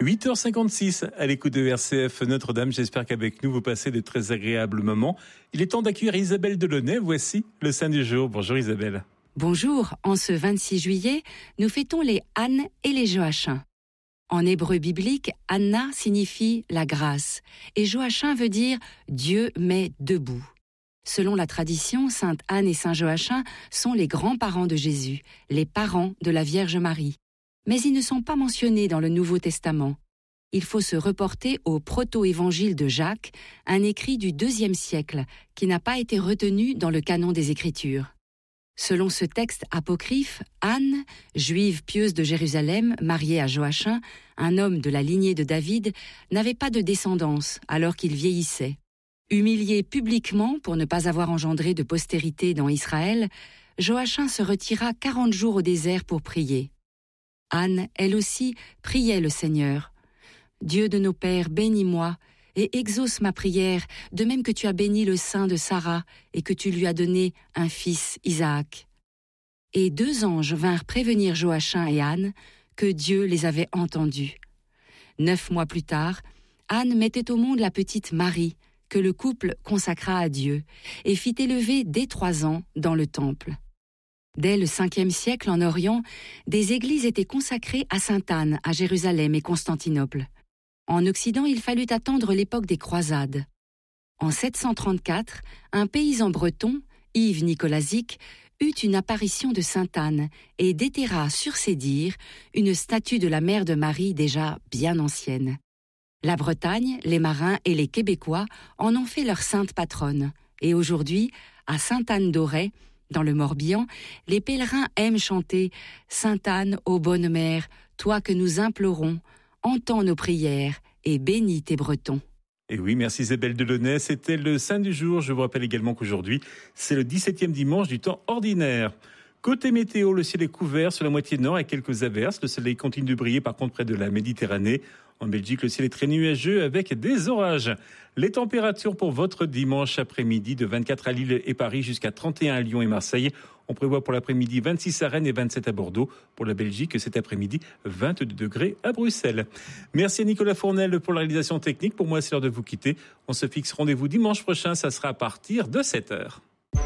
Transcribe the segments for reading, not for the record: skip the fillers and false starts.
8h56 à l'écoute de RCF Notre-Dame. J'espère qu'avec nous, vous passez de très agréables moments. Il est temps d'accueillir Isabelle Delaunay. Voici le Saint du jour. Bonjour Isabelle. Bonjour. En ce 26 juillet, nous fêtons les Anne et les Joachim. En hébreu biblique, Anna signifie la grâce et Joachim veut dire Dieu met debout. Selon la tradition, Sainte Anne et Saint Joachim sont les grands-parents de Jésus, les parents de la Vierge Marie. Mais ils ne sont pas mentionnés dans le Nouveau Testament. Il faut se reporter au proto-évangile de Jacques, un écrit du IIe siècle, qui n'a pas été retenu dans le canon des Écritures. Selon ce texte apocryphe, Anne, juive pieuse de Jérusalem, mariée à Joachim, un homme de la lignée de David, n'avait pas de descendance alors qu'il vieillissait. Humilié publiquement pour ne pas avoir engendré de postérité dans Israël, Joachim se retira 40 jours au désert pour prier. Anne, elle aussi, priait le Seigneur. « Dieu de nos pères, bénis-moi et exauce ma prière, de même que tu as béni le sein de Sarah et que tu lui as donné un fils, Isaac. » Et 2 anges vinrent prévenir Joachim et Anne que Dieu les avait entendus. 9 mois plus tard, Anne mettait au monde la petite Marie, que le couple consacra à Dieu, et fit élever dès 3 ans dans le temple. Dès le 5e siècle en Orient, des églises étaient consacrées à Sainte Anne à Jérusalem et Constantinople. En Occident, il fallut attendre l'époque des croisades. En 734, un paysan breton, Yves Nicolazic, eut une apparition de Sainte Anne et déterra sur ses dires une statue de la mère de Marie déjà bien ancienne. La Bretagne, les marins et les Québécois en ont fait leur sainte patronne. Et aujourd'hui, à Sainte-Anne-d'Auray, dans le Morbihan, les pèlerins aiment chanter « Sainte Anne, ô bonne mère, toi que nous implorons, entends nos prières et bénis tes Bretons. » Et oui, merci Isabelle Delaunay. C'était le Saint du jour. Je vous rappelle également qu'aujourd'hui, c'est le 17e dimanche du temps ordinaire. Côté météo, le ciel est couvert sur la moitié nord avec quelques averses. Le soleil continue de briller par contre près de la Méditerranée. En Belgique, le ciel est très nuageux avec des orages. Les températures pour votre dimanche après-midi de 24 à Lille et Paris jusqu'à 31 à Lyon et Marseille. On prévoit pour l'après-midi 26 à Rennes et 27 à Bordeaux. Pour la Belgique, cet après-midi, 22 degrés à Bruxelles. Merci à Nicolas Fournel pour la réalisation technique. Pour moi, c'est l'heure de vous quitter. On se fixe rendez-vous dimanche prochain. Ça sera à partir de 7h.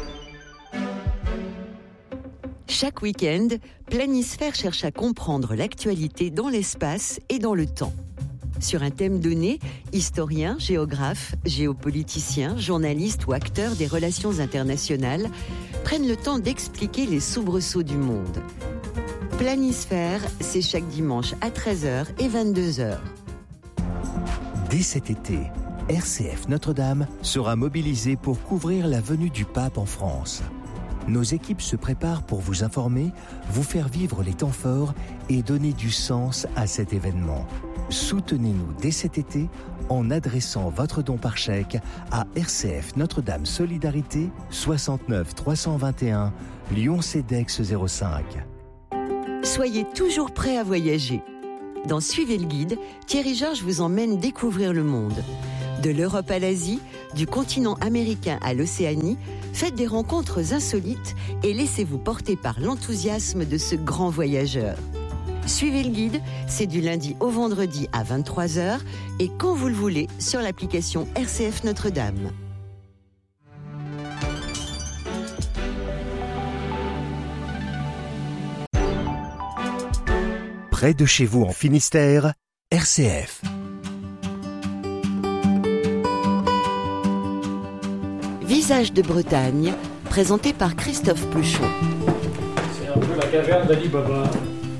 Chaque week-end, Planisphère cherche à comprendre l'actualité dans l'espace et dans le temps. Sur un thème donné, historiens, géographes, géopoliticiens, journalistes ou acteurs des relations internationales prennent le temps d'expliquer les soubresauts du monde. Planisphère, c'est chaque dimanche à 13h et 22h. Dès cet été, RCF Notre-Dame sera mobilisée pour couvrir la venue du pape en France. Nos équipes se préparent pour vous informer, vous faire vivre les temps forts et donner du sens à cet événement. Soutenez-nous dès cet été en adressant votre don par chèque à RCF Notre-Dame Solidarité 69 321 Lyon-Cedex 05. Soyez toujours prêts à voyager. Dans Suivez le guide, Thierry Georges vous emmène découvrir le monde. De l'Europe à l'Asie, du continent américain à l'Océanie, faites des rencontres insolites et laissez-vous porter par l'enthousiasme de ce grand voyageur. Suivez le guide, c'est du lundi au vendredi à 23h et quand vous le voulez sur l'application RCF Notre-Dame. Près de chez vous en Finistère, RCF. Visage de Bretagne, présenté par Christophe Pluchon. C'est un peu la caverne d'Ali Baba.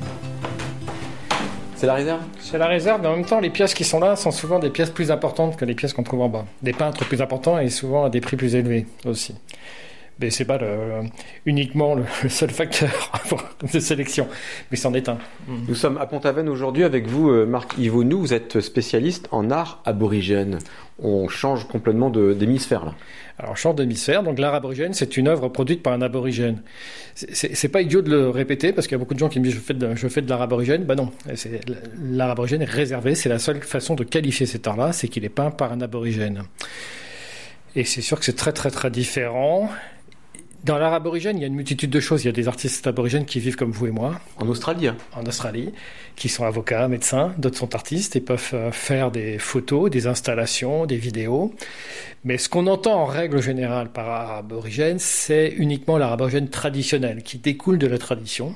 C'est la réserve ? C'est la réserve, mais en même temps, les pièces qui sont là sont souvent des pièces plus importantes que les pièces qu'on trouve en bas. Des peintres plus importants et souvent à des prix plus élevés aussi. Mais c'est pas uniquement le seul facteur de sélection, mais c'en est un. Nous sommes à Pont-Aven aujourd'hui avec vous, Marc Yvonou. Vous êtes spécialiste en art aborigène. On change complètement d'hémisphère là. Alors, change d'hémisphère, donc l'art aborigène, c'est une œuvre produite par un aborigène. C'est pas idiot de le répéter, parce qu'il y a beaucoup de gens qui me disent je fais de l'art aborigène. Ben non, l'art aborigène est réservé, c'est la seule façon de qualifier cet art-là, c'est qu'il est peint par un aborigène. Et c'est sûr que c'est très très très différent Dans l'art aborigène, il y a une multitude de choses. Il y a des artistes aborigènes qui vivent comme vous et moi. En Australie. En Australie, qui sont avocats, médecins, d'autres sont artistes et peuvent faire des photos, des installations, des vidéos. Mais ce qu'on entend en règle générale par art aborigène, c'est uniquement l'art aborigène traditionnel, qui découle de la tradition.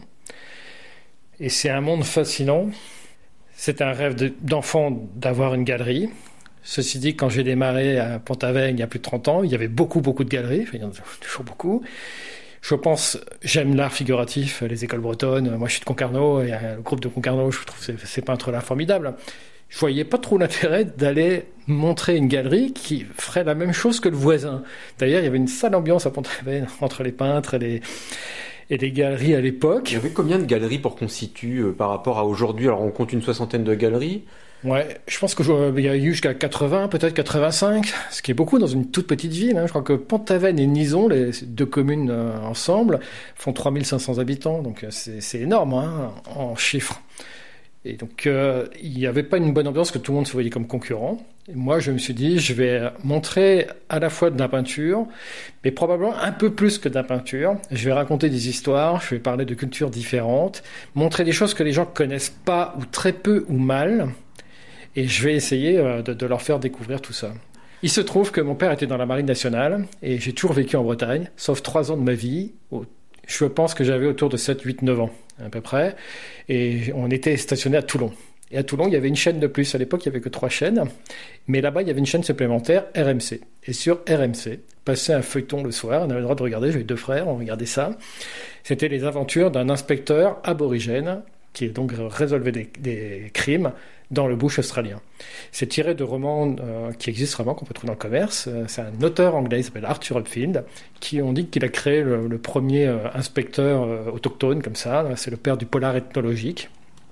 Et c'est un monde fascinant. C'est un rêve d'enfant d'avoir une galerie. Ceci dit, quand j'ai démarré à Pont-Aven il y a plus de 30 ans, il y avait beaucoup de galeries. Enfin, il y en a toujours beaucoup. Je pense, j'aime l'art figuratif, les écoles bretonnes. Moi, je suis de Concarneau, et le groupe de Concarneau, je trouve ces peintres-là formidables. Je voyais pas trop l'intérêt d'aller montrer une galerie qui ferait la même chose que le voisin. D'ailleurs, il y avait une sale ambiance à Pont-Aven entre les peintres et les galeries à l'époque. Il y avait combien de galeries pour qu'on situe par rapport à aujourd'hui? Alors, on compte une 60aine de galeries. Ouais, je pense qu'il y a eu jusqu'à 80, peut-être 85, ce qui est beaucoup dans une toute petite ville. Je crois que Pont-Aven et Nison, les deux communes ensemble, font 3500 habitants, donc c'est énorme en chiffres. Et donc, il n'y avait pas une bonne ambiance, que tout le monde se voyait comme concurrent. Et moi, je me suis dit, je vais montrer à la fois de la peinture, mais probablement un peu plus que de la peinture. Je vais raconter des histoires, je vais parler de cultures différentes, montrer des choses que les gens connaissent pas, ou très peu, ou mal. Et je vais essayer de leur faire découvrir tout ça. Il se trouve que mon père était dans la Marine nationale, et j'ai toujours vécu en Bretagne, sauf 3 ans de ma vie. Je pense que j'avais autour de 7, 8, 9 ans, à peu près. Et on était stationné à Toulon. Et à Toulon, il y avait une chaîne de plus. À l'époque, il n'y avait que 3 chaînes. Mais là-bas, il y avait une chaîne supplémentaire, RMC. Et sur RMC, passait un feuilleton le soir. On avait le droit de regarder. J'avais 2 frères, on regardait ça. C'était les aventures d'un inspecteur aborigène qui donc résolvait des crimes dans le bush australien. C'est tiré de romans qui existent vraiment, qu'on peut trouver dans le commerce. C'est un auteur anglais, il s'appelle Arthur Upfield, qui on dit qu'il a créé le premier inspecteur autochtone, comme ça. C'est le père du polar ethnologique.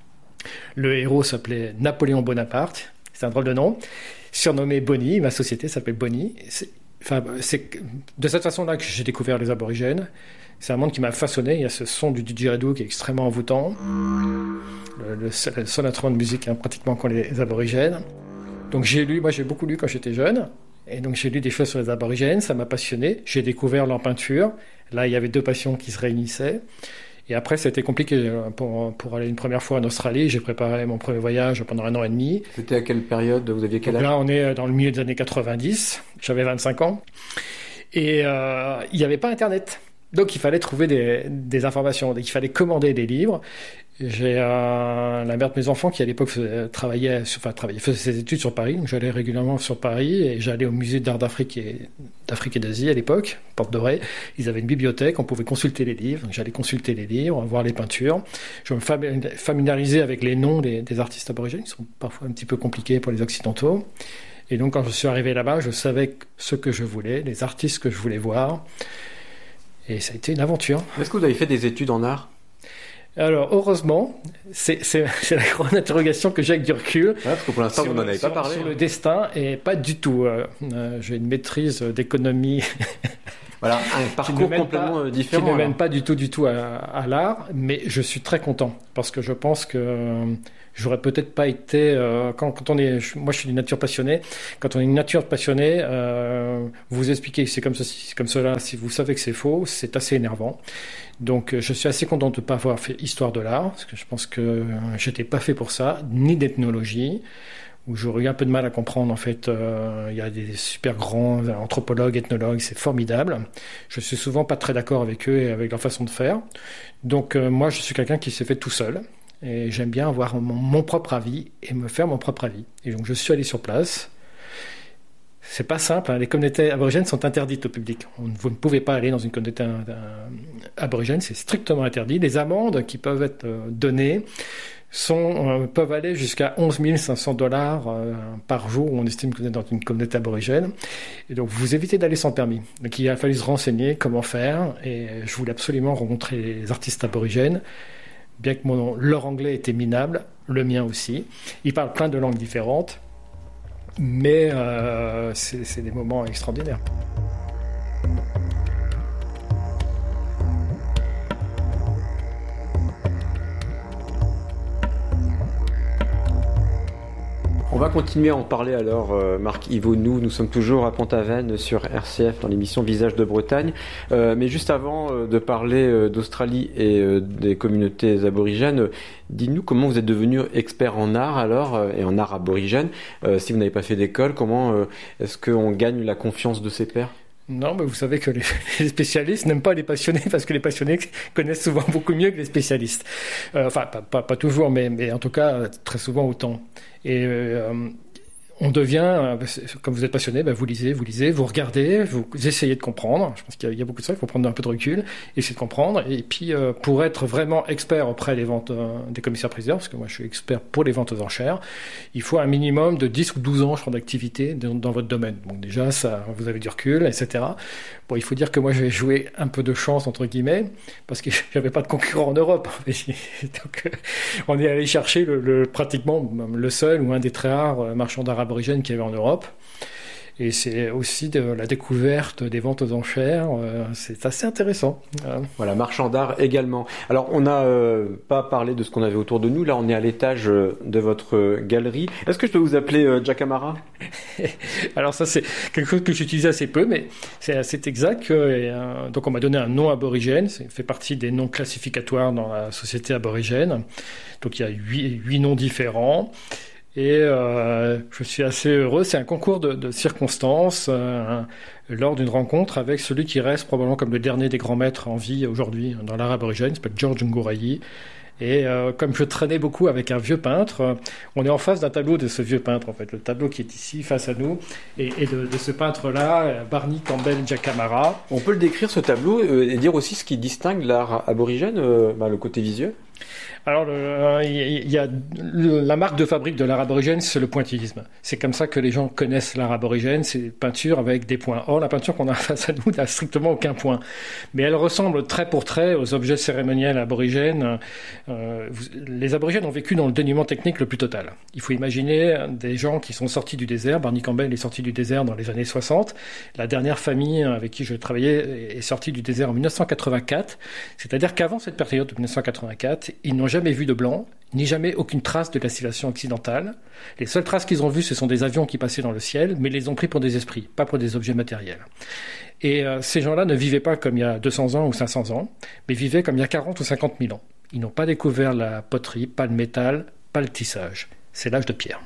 Le héros s'appelait Napoléon Bonaparte, c'est un drôle de nom. Surnommé Bonnie, ma société s'appelle Bonnie. C'est de cette façon-là que j'ai découvert les aborigènes. C'est un monde qui m'a façonné. Il y a ce son du didgeridoo qui est extrêmement envoûtant. Le seul instrument de musique pratiquement qu'ont les aborigènes. Donc moi j'ai beaucoup lu quand j'étais jeune. Et donc j'ai lu des choses sur les aborigènes, ça m'a passionné. J'ai découvert leur peinture. Là, il y avait 2 passions qui se réunissaient. Et après, c'était compliqué pour aller une première fois en Australie. J'ai préparé mon premier voyage pendant 1 an et demi. C'était à quelle période? Vous aviez quel âge? Là, on est dans le milieu des années 90. J'avais 25 ans. Et il n'y avait pas Internet. Donc, il fallait trouver des informations. Donc, il fallait commander des livres. J'ai la mère de mes enfants qui, à l'époque, faisait ses études sur Paris. Donc, j'allais régulièrement sur Paris et j'allais au musée d'art d'Afrique et d'Asie à l'époque, Porte Dorée. Ils avaient une bibliothèque, on pouvait consulter les livres. Donc, j'allais consulter les livres, voir les peintures. Je me familiarisais avec les noms des artistes aborigènes, qui sont parfois un petit peu compliqués pour les Occidentaux. Et donc, quand je suis arrivé là-bas, je savais ce que je voulais, les artistes que je voulais voir. Et ça a été une aventure. Est-ce que vous avez fait des études en art? Alors, heureusement, c'est la grande interrogation que j'ai avec du recul. Ouais, parce que pour l'instant, vous n'en avez pas parlé. Sur le destin, et pas du tout. J'ai une maîtrise d'économie. Voilà, un parcours complètement différent. Qui ne mène pas du tout à l'art, mais je suis très content, parce que je pense que j'aurais peut-être pas été... moi, je suis d'une nature passionnée. Quand on est une nature passionnée, vous expliquez que c'est comme ceci, c'est comme cela. Si vous savez que c'est faux, c'est assez énervant. Donc, je suis assez content de ne pas avoir fait histoire de l'art, parce que je pense que j'étais pas fait pour ça, ni d'ethnologie, où j'aurais eu un peu de mal à comprendre. En fait, il y a des super grands anthropologues, ethnologues, c'est formidable. Je suis souvent pas très d'accord avec eux et avec leur façon de faire. Donc, moi, je suis quelqu'un qui s'est fait tout seul. Et j'aime bien avoir mon propre avis et me faire mon propre avis. Et donc, je suis allé sur place. C'est pas simple, les communautés aborigènes sont interdites au public. Vous ne pouvez pas aller dans une communauté aborigène, c'est strictement interdit. Les amendes qui peuvent être données peuvent aller jusqu'à 11 500 $ par jour, où on estime que vous êtes dans une communauté aborigène. Et donc, vous évitez d'aller sans permis. Donc, il a fallu se renseigner comment faire. Et je voulais absolument rencontrer les artistes aborigènes, bien que leur anglais était minable, le mien aussi. Ils parlent plein de langues différentes. Mais c'est des moments extraordinaires. On va continuer à en parler alors, Marc Yvonou. Nous sommes toujours à Pont-Aven sur RCF dans l'émission Visage de Bretagne. Mais juste avant de parler d'Australie et des communautés aborigènes, dites-nous comment vous êtes devenu expert en art alors, et en art aborigène. Si vous n'avez pas fait d'école, comment est-ce qu'on gagne la confiance de ses pairs ? Non, mais vous savez que les spécialistes n'aiment pas les passionnés parce que les passionnés connaissent souvent beaucoup mieux que les spécialistes. Enfin, pas toujours, mais en tout cas, très souvent autant. Et on devient, comme vous êtes passionné, vous lisez, vous regardez, vous essayez de comprendre. Je pense qu'il y a beaucoup de ça, il faut prendre un peu de recul, essayer de comprendre. Et puis, pour être vraiment expert auprès des ventes des commissaires-priseurs, parce que moi je suis expert pour les ventes aux enchères, il faut un minimum de 10 ou 12 ans, je crois, d'activité dans votre domaine. Donc déjà, ça, vous avez du recul, etc. Bon, il faut dire que moi j'ai joué un peu de chance, entre guillemets, parce que j'avais pas de concurrent en Europe. Donc, on est allé chercher pratiquement le seul ou un des très rares marchands d'art aborigènes qu'il y avait en Europe. Et c'est aussi de la découverte des ventes aux enchères. C'est assez intéressant. Voilà, marchand d'art également. Alors, on n'a pas parlé de ce qu'on avait autour de nous. Là, on est à l'étage de votre galerie. Est-ce que je peux vous appeler Jacamara ? Alors ça, c'est quelque chose que j'utilise assez peu, mais c'est assez exact. Donc, on m'a donné un nom aborigène. Ça fait partie des noms classificatoires dans la société aborigène. Donc, il y a 8 noms différents. Et je suis assez heureux. C'est un concours de circonstances lors d'une rencontre avec celui qui reste probablement comme le dernier des grands maîtres en vie aujourd'hui dans l'art aborigène. Il s'appelle George Ngourayi. Et comme je traînais beaucoup avec un vieux peintre, on est en face d'un tableau de ce vieux peintre, en fait. Le tableau qui est ici, face à nous, et de ce peintre-là, Barney Campbell Jacamara. On peut le décrire, ce tableau, et dire aussi ce qui distingue l'art aborigène, le côté visuel ? Alors, il y a la marque de fabrique de l'art aborigène, c'est le pointillisme. C'est comme ça que les gens connaissent l'art aborigène, c'est peinture avec des points. Or, la peinture qu'on a face à nous n'a strictement aucun point. Mais elle ressemble trait pour trait aux objets cérémoniels aborigènes. Les aborigènes ont vécu dans le dénuement technique le plus total. Il faut imaginer des gens qui sont sortis du désert. Barney Campbell est sorti du désert dans les années 60. La dernière famille avec qui je travaillais est sortie du désert en 1984. C'est-à-dire qu'avant cette période de 1984, ils n'ont jamais vu de blanc, ni jamais aucune trace de la civilisation occidentale. Les seules traces qu'ils ont vues, ce sont des avions qui passaient dans le ciel, mais ils les ont pris pour des esprits, pas pour des objets matériels. Et ces gens-là ne vivaient pas comme il y a 200 ans ou 500 ans, mais vivaient comme il y a 40 ou 50 000 ans. Ils n'ont pas découvert la poterie, pas le métal, pas le tissage. C'est l'âge de pierre.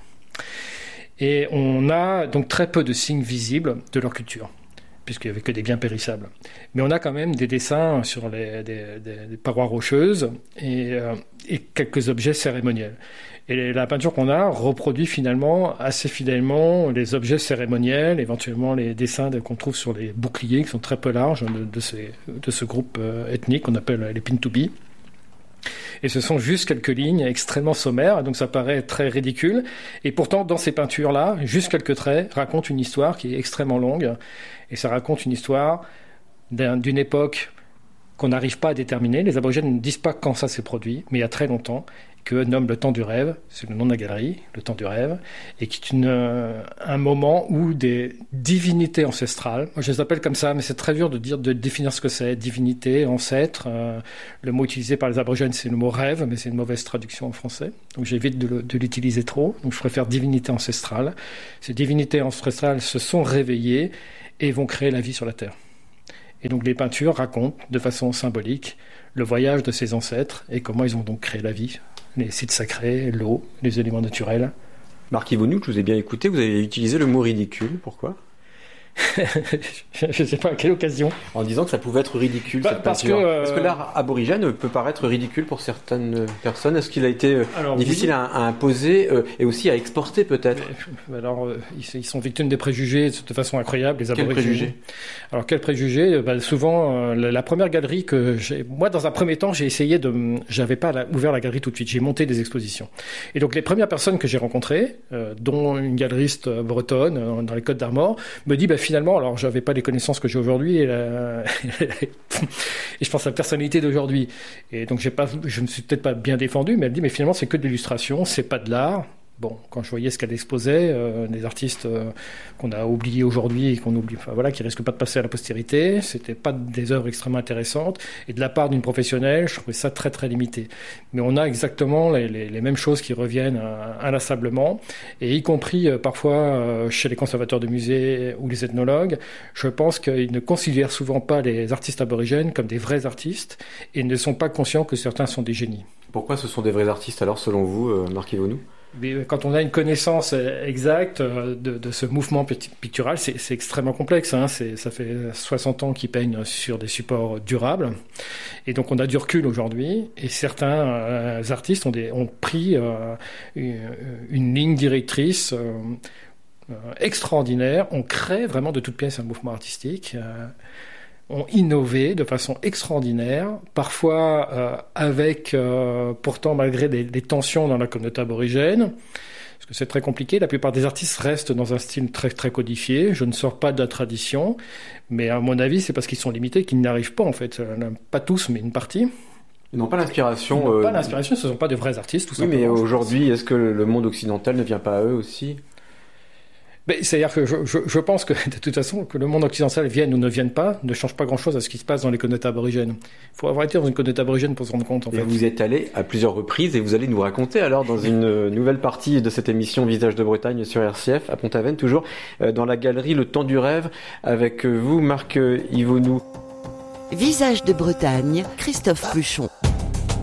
Et on a donc très peu de signes visibles de leur culture, puisqu'il n'y avait que des biens périssables. Mais on a quand même des dessins sur des parois rocheuses et quelques objets cérémoniels. Et la peinture qu'on a reproduit finalement assez fidèlement les objets cérémoniels, éventuellement les dessins qu'on trouve sur les boucliers qui sont très peu larges de ce groupe ethnique qu'on appelle les Pintubi. Et ce sont juste quelques lignes extrêmement sommaires, donc ça paraît très ridicule. Et pourtant, dans ces peintures-là, juste quelques traits racontent une histoire qui est extrêmement longue. Et ça raconte une histoire d'une époque qu'on n'arrive pas à déterminer. Les aborigènes ne disent pas quand ça s'est produit, mais il y a très longtemps, que nomme le temps du rêve, c'est le nom de la galerie, le temps du rêve, et qui est un moment où des divinités ancestrales, moi je les appelle comme ça, mais c'est très dur de définir ce que c'est, divinité, ancêtre, le mot utilisé par les aborigènes c'est le mot rêve, mais c'est une mauvaise traduction en français, donc j'évite de l'utiliser trop, donc je préfère divinité ancestrale. Ces divinités ancestrales se sont réveillées et vont créer la vie sur la Terre. Et donc les peintures racontent de façon symbolique le voyage de ces ancêtres et comment ils ont donc créé la vie. Les sites sacrés, l'eau, les éléments naturels. Marc Yvonou, je vous ai bien écouté, vous avez utilisé le mot ridicule, pourquoi ? Je ne sais pas à quelle occasion. En disant que ça pouvait être ridicule, cette peinture. Est-ce que l'art aborigène peut paraître ridicule pour certaines personnes ? Est-ce qu'il a été difficile à imposer et aussi à exporter peut-être ? Alors, ils sont victimes des préjugés de façon incroyable, les aborigènes. Quels préjugés ? Alors, quels préjugés ? Souvent, la première galerie que j'ai... Moi, dans un premier temps, j'avais pas ouvert la galerie tout de suite. J'ai monté des expositions. Et donc, les premières personnes que j'ai rencontrées, dont une galeriste bretonne dans les Côtes d'Armor, me dit finalement, alors j'avais pas les connaissances que j'ai aujourd'hui et je pense à la personnalité d'aujourd'hui. Et donc je me suis peut-être pas bien défendu, mais elle dit mais finalement c'est que de l'illustration, c'est pas de l'art. Bon, quand je voyais ce qu'elle exposait, des artistes qu'on a oubliés aujourd'hui et qu'on oublie, qui risquent pas de passer à la postérité, c'était pas des œuvres extrêmement intéressantes. Et de la part d'une professionnelle, je trouvais ça très très limité. Mais on a exactement les mêmes choses qui reviennent inlassablement, et y compris parfois chez les conservateurs de musées ou les ethnologues. Je pense qu'ils ne considèrent souvent pas les artistes aborigènes comme des vrais artistes et ne sont pas conscients que certains sont des génies. Pourquoi ce sont des vrais artistes alors selon vous, Marc Yvonou ? Mais quand on a une connaissance exacte de ce mouvement pictural, c'est extrêmement complexe. Ça fait 60 ans qu'ils peignent sur des supports durables. Et donc on a du recul aujourd'hui. Et certains artistes ont pris une ligne directrice extraordinaire. On crée vraiment de toutes pièces un mouvement artistique. Ont innové de façon extraordinaire, parfois avec, pourtant malgré des tensions dans la communauté aborigène, parce que c'est très compliqué. La plupart des artistes restent dans un style très très codifié. Je ne sors pas de la tradition, mais à mon avis, c'est parce qu'ils sont limités qu'ils n'y arrivent pas en fait. Pas tous, mais une partie. Ils n'ont pas l'inspiration. Ils n'ont pas l'inspiration, ce ne sont pas de vrais artistes, tout simplement. Oui, mais aujourd'hui, est-ce que le monde occidental ne vient pas à eux aussi ? C'est-à-dire que je pense que, de toute façon, que le monde occidental vienne ou ne vienne pas, ne change pas grand-chose à ce qui se passe dans les communautés aborigènes. Il faut avoir été dans une communauté aborigène pour se rendre compte, en fait. Vous êtes allé à plusieurs reprises et vous allez nous raconter, alors, dans une nouvelle partie de cette émission Visage de Bretagne sur RCF, à Pont-Aven, toujours, dans la galerie Le Temps du Rêve, avec vous, Marc Yvonou. Visage de Bretagne, Christophe Pluchon.